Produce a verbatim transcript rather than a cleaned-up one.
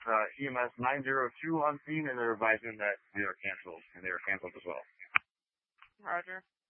uh, E M S nine zero two on scene, and they're advising that they are canceled, and they are canceled as well. Roger.